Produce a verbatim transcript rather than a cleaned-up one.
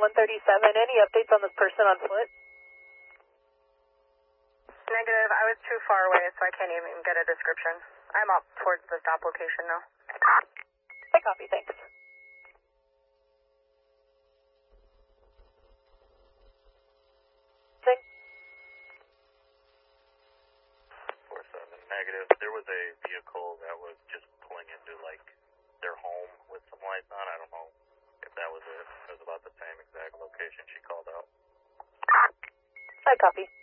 one thirty-seven. Any updates on this person on foot? Negative. I was too far away, so I can't even get a description. I'm up towards the stop location now. I copy, thanks. Thanks. four seven, negative. There was a vehicle that was just pulling into, like, their home with some lights on. I don't know if that was it. It was about the same exact location she called out. I copy.